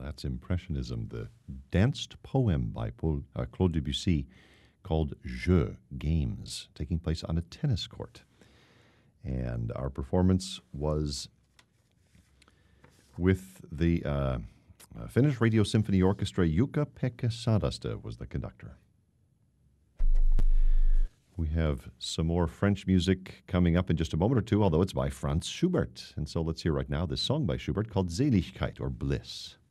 That's Impressionism, the danced poem by Claude Debussy called Jeux, Games, taking place on a tennis court. And our performance was with the Finnish Radio Symphony Orchestra. Jukka-Pekka Saraste was the conductor. We have some more French music coming up in just a moment or two, although it's by Franz Schubert. And so let's hear right now this song by Schubert called Seligkeit, or Bliss.